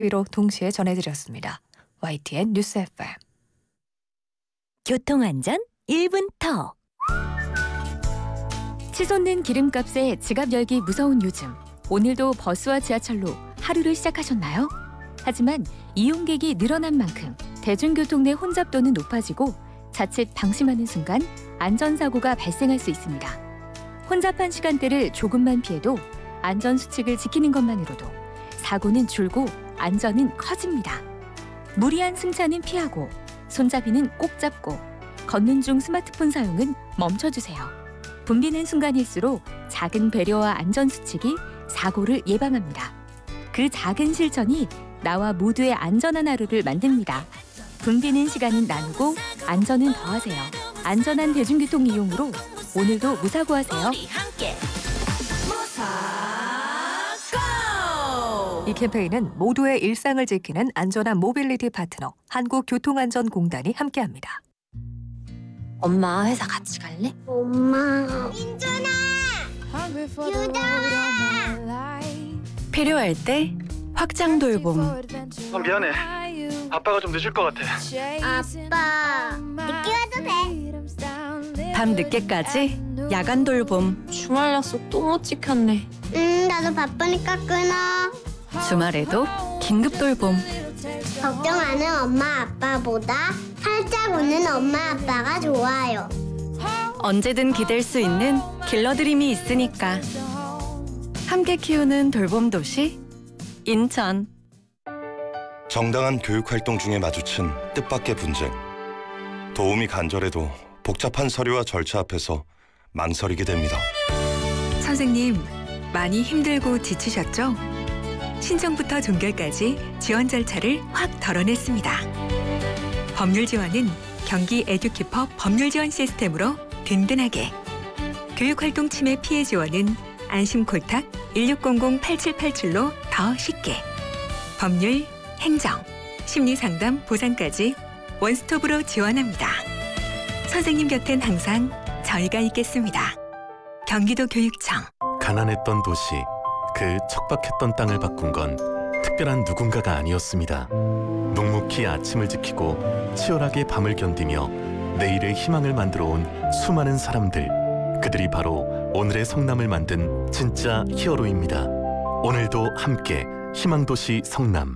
위로 동시에 전해드렸습니다. YTN 뉴스 FM. 교통안전 1분 더. 치솟는 기름값에 지갑 열기 무서운 요즘. 오늘도 버스와 지하철로 하루를 시작하셨나요? 하지만 이용객이 늘어난 만큼 대중교통 내 혼잡도는 높아지고 자칫 방심하는 순간 안전사고가 발생할 수 있습니다. 혼잡한 시간대를 조금만 피해도 안전수칙을 지키는 것만으로도 사고는 줄고 안전은 커집니다. 무리한 승차는 피하고 손잡이는 꼭 잡고 걷는 중 스마트폰 사용은 멈춰주세요. 붐비는 순간일수록 작은 배려와 안전수칙이 사고를 예방합니다. 그 작은 실천이 나와 모두의 안전한 하루를 만듭니다. 붐비는 시간은 나누고 안전은 더하세요. 안전한 대중교통 이용으로 오늘도 무사고하세요. 이 캠페인은 모두의 일상을 지키는 안전한 모빌리티 파트너 한국교통안전공단이 함께합니다. 엄마 회사 같이 갈래? 엄마. 민준아! 유정아! 필요할 때 확장 돌봄. 미안해. 아빠가 좀 늦을 것 같아. 아빠, 늦게 와도 돼. 밤 늦게까지 야간 돌봄. 주말 약속 또 못 지켰네. 나도 바쁘니까 끊어. 주말에도 긴급 돌봄. 걱정하는 엄마 아빠보다 살짝 웃는 엄마 아빠가 좋아요. 언제든 기댈 수 있는 길러드림이 있으니까. 함께 키우는 돌봄 도시 인천. 정당한 교육활동 중에 마주친 뜻밖의 분쟁. 도움이 간절해도 복잡한 서류와 절차 앞에서 망설이게 됩니다. 선생님, 많이 힘들고 지치셨죠? 신청부터 종결까지 지원 절차를 확 덜어냈습니다. 법률 지원은 경기 에듀키퍼 법률 지원 시스템으로 든든하게. 교육활동 침해 피해 지원은 안심콜탁 1600-8787로 더 쉽게. 법률, 행정, 심리상담, 보상까지 원스톱으로 지원합니다. 선생님 곁엔 항상 저희가 있겠습니다. 경기도 교육청. 가난했던 도시, 그 척박했던 땅을 바꾼 건 특별한 누군가가 아니었습니다. 묵묵히 아침을 지키고 치열하게 밤을 견디며 내일의 희망을 만들어 온 수많은 사람들. 그들이 바로 오늘의 성남을 만든 진짜 히어로입니다. 오늘도 함께 희망도시 성남.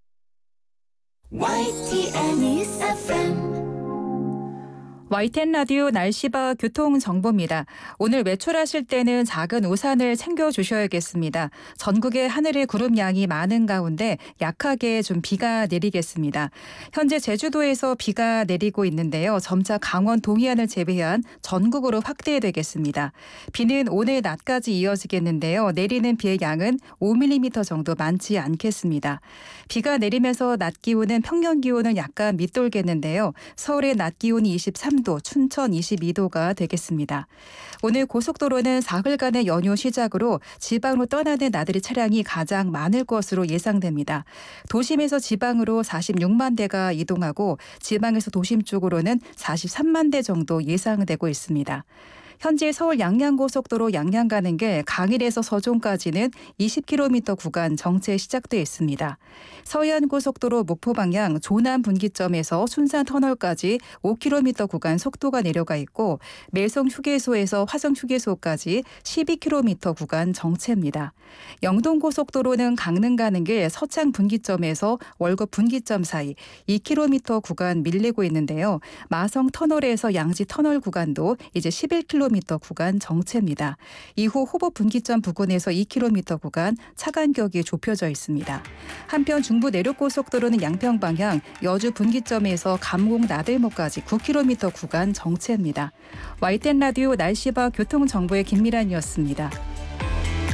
YTN 라디오 날씨와 교통정보입니다. 오늘 외출하실 때는 작은 우산을 챙겨주셔야겠습니다. 전국의 하늘의 구름 양이 많은 가운데 약하게 좀 비가 내리겠습니다. 현재 제주도에서 비가 내리고 있는데요. 점차 강원 동해안을 제외한 전국으로 확대되겠습니다. 비는 오늘 낮까지 이어지겠는데요. 내리는 비의 양은 5mm 정도 많지 않겠습니다. 비가 내리면서 낮 기온은 평년 기온을 약간 밑돌겠는데요. 서울의 낮 기온이 23도, 춘천 22도가 되겠습니다. 오늘 고속도로는 사흘간의 연휴 시작으로 지방으로 떠나는 나들이 차량이 가장 많을 것으로 예상됩니다. 도심에서 지방으로 46만 대가 이동하고 지방에서 도심 쪽으로는 43만 대 정도 예상되고 있습니다. 현재 서울 양양고속도로 양양 가는 길 강일에서 서종까지는 20km 구간 정체 시작돼 있습니다. 서해안고속도로 목포 방향 조남 분기점에서 순산터널까지 5km 구간 속도가 내려가 있고 매송 휴게소에서 화성 휴게소까지 12km 구간 정체입니다. 영동고속도로는 강릉 가는 길 서창 분기점에서 월곡 분기점 사이 2km 구간 밀리고 있는데요. 마성 터널에서 양지 터널 구간도 이제 11km 구간 정체입니다. 이후 호법 분기점 부근에서 2km 구간 차 간격이 좁혀져 있습니다. 한편 중부 내륙고속도로는 양평 방향 여주 분기점에서 감곡 나들목까지 9km 구간 정체입니다. YTN 라디오 날씨와 교통정보의 김미란이었습니다.